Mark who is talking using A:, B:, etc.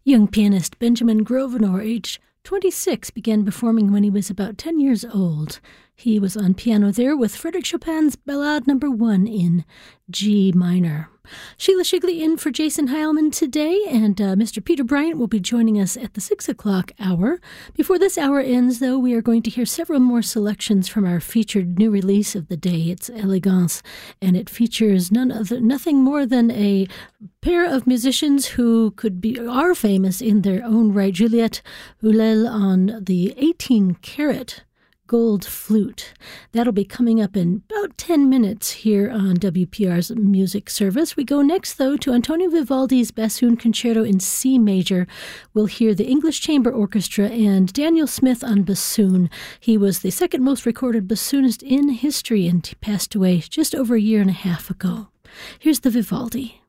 A: Young pianist Benjamin Grosvenor, aged 26, began performing when he was about 10 years old. He was on piano there with Frédéric Chopin's Ballade No. 1 in G minor. Sheila Shigley in for Jason Heilman today, and Mr. Peter Bryant will be joining us at the 6 o'clock hour. Before this hour ends, though, we are going to hear several more selections from our featured new release of the day. It's Elegance, and it features nothing more than a pair of musicians who are famous in their own right. Juliette Hullel on the 18-carat gold flute. That'll be coming up in about 10 minutes here on WPR's music service. We go next, though, to Antonio Vivaldi's Bassoon Concerto in C major. We'll hear the English Chamber Orchestra and Daniel Smith on bassoon. He was the second most recorded bassoonist in history, and he passed away just over a year and a half ago. Here's the Vivaldi.